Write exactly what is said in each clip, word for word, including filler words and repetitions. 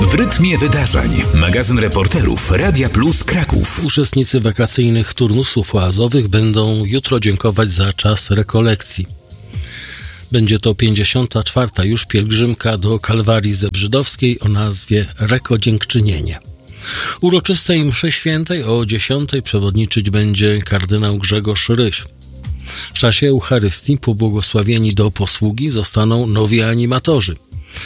W rytmie wydarzeń. Magazyn reporterów Radia Plus Kraków. Uczestnicy wakacyjnych turnusów oazowych będą jutro dziękować za czas rekolekcji. Będzie to pięćdziesiąta czwarta już pielgrzymka do Kalwarii Zebrzydowskiej o nazwie Rekodziękczynienie. Uroczystej mszy świętej o dziesiątej przewodniczyć będzie kardynał Grzegorz Ryś. W czasie Eucharystii pobłogosławieni do posługi zostaną nowi animatorzy.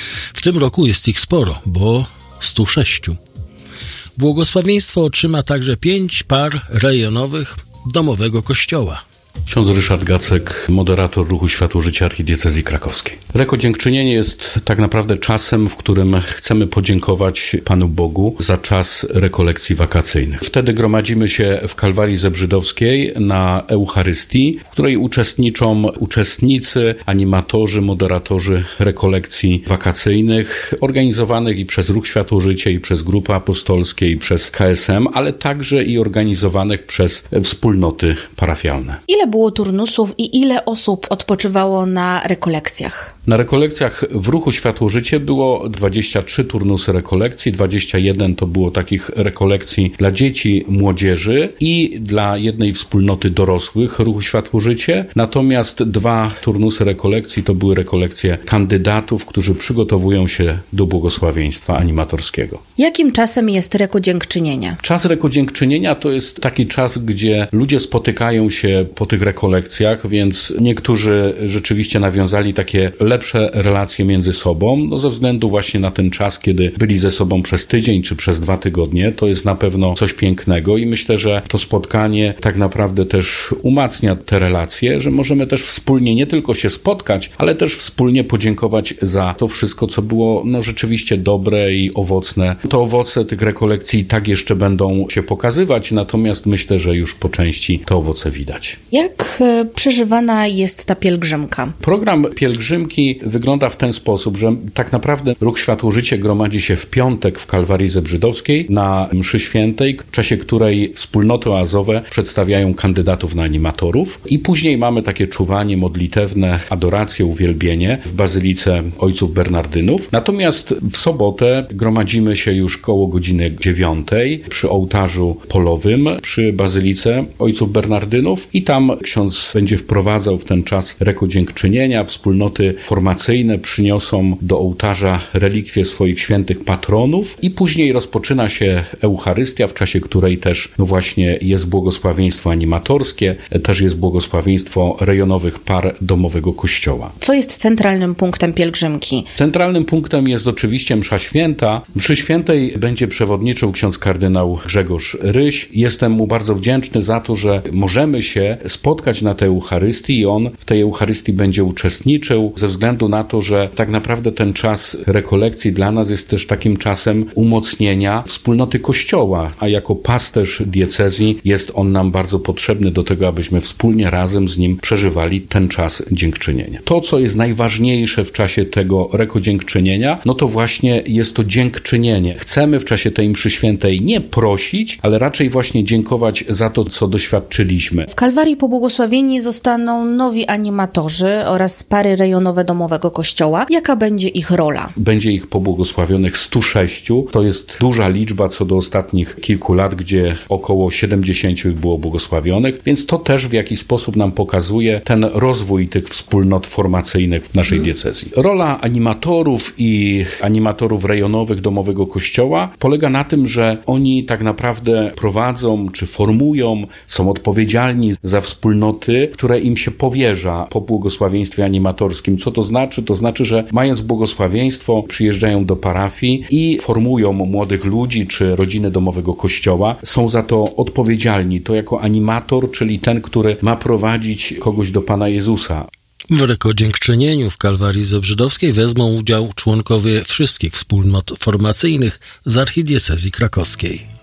W tym roku jest ich sporo, bo stu sześciu. Błogosławieństwo otrzyma także pięć par rejonowych domowego kościoła. Ksiądz Ryszard Gacek, moderator Ruchu Światło Życia Archidiecezji Krakowskiej. Rekodziękczynienie jest tak naprawdę czasem, w którym chcemy podziękować Panu Bogu za czas rekolekcji wakacyjnych. Wtedy gromadzimy się w Kalwarii Zebrzydowskiej na Eucharystii, w której uczestniczą uczestnicy, animatorzy, moderatorzy rekolekcji wakacyjnych, organizowanych i przez Ruch Światło Życie, i przez Grupy Apostolskie, i przez K S M, ale także i organizowanych przez wspólnoty parafialne. Ile było turnusów i ile osób odpoczywało na rekolekcjach? Na rekolekcjach w Ruchu Światło Życie było dwadzieścia trzy turnusy rekolekcji, dwadzieścia jeden to było takich rekolekcji dla dzieci, młodzieży i dla jednej wspólnoty dorosłych Ruchu Światło Życie. Natomiast dwa turnusy rekolekcji to były rekolekcje kandydatów, którzy przygotowują się do błogosławieństwa animatorskiego. Jakim czasem jest rekodziękczynienia? Czas rekodziękczynienia to jest taki czas, gdzie ludzie spotykają się po tych rekolekcjach, więc niektórzy rzeczywiście nawiązali takie lepsze relacje między sobą, no ze względu właśnie na ten czas, kiedy byli ze sobą przez tydzień czy przez dwa tygodnie. To jest na pewno coś pięknego i myślę, że to spotkanie tak naprawdę też umacnia te relacje, że możemy też wspólnie nie tylko się spotkać, ale też wspólnie podziękować za to wszystko, co było no rzeczywiście dobre i owocne. To owoce tych rekolekcji tak jeszcze będą się pokazywać, natomiast myślę, że już po części te owoce widać. Jak przeżywana jest ta pielgrzymka? Program pielgrzymki wygląda w ten sposób, że tak naprawdę Ruch Światło Życie gromadzi się w piątek w Kalwarii Zebrzydowskiej na mszy świętej, w czasie której wspólnoty oazowe przedstawiają kandydatów na animatorów i później mamy takie czuwanie modlitewne, adorację, uwielbienie w Bazylice Ojców Bernardynów. Natomiast w sobotę gromadzimy się już koło godziny dziewiątej przy ołtarzu polowym przy Bazylice Ojców Bernardynów i tam ksiądz będzie wprowadzał w ten czas rekodziękczynienia. Wspólnoty formacyjne przyniosą do ołtarza relikwie swoich świętych patronów i później rozpoczyna się Eucharystia, w czasie której też no właśnie jest błogosławieństwo animatorskie, też jest błogosławieństwo rejonowych par domowego kościoła. Co jest centralnym punktem pielgrzymki? Centralnym punktem jest oczywiście msza święta. Mszy świętej będzie przewodniczył ksiądz kardynał Grzegorz Ryś. Jestem mu bardzo wdzięczny za to, że możemy się spotkać na tej Eucharystii i on w tej Eucharystii będzie uczestniczył ze względu na to, że tak naprawdę ten czas rekolekcji dla nas jest też takim czasem umocnienia wspólnoty Kościoła, a jako pasterz diecezji jest on nam bardzo potrzebny do tego, abyśmy wspólnie razem z nim przeżywali ten czas dziękczynienia. To, co jest najważniejsze w czasie tego rekodziękczynienia, no to właśnie jest to dziękczynienie. Chcemy w czasie tej mszy świętej nie prosić, ale raczej właśnie dziękować za to, co doświadczyliśmy. W Kalwarii pobłogosławieni zostaną nowi animatorzy oraz pary rejonowe domowego kościoła. Jaka będzie ich rola? Będzie ich pobłogosławionych stu sześciu. To jest duża liczba co do ostatnich kilku lat, gdzie około siedemdziesięciu ich było błogosławionych, więc to też w jakiś sposób nam pokazuje ten rozwój tych wspólnot formacyjnych w naszej diecezji. Rola animatorów i animatorów rejonowych domowego kościoła polega na tym, że oni tak naprawdę prowadzą czy formują, są odpowiedzialni za wspólnoty, które im się powierza po błogosławieństwie animatorskim. Co to znaczy? To znaczy, że mając błogosławieństwo przyjeżdżają do parafii i formują młodych ludzi czy rodziny domowego kościoła. Są za to odpowiedzialni. To jako animator, czyli ten, który ma prowadzić kogoś do Pana Jezusa. W rekodziękczynieniu w Kalwarii Zebrzydowskiej wezmą udział członkowie wszystkich wspólnot formacyjnych z Archidiecezji Krakowskiej.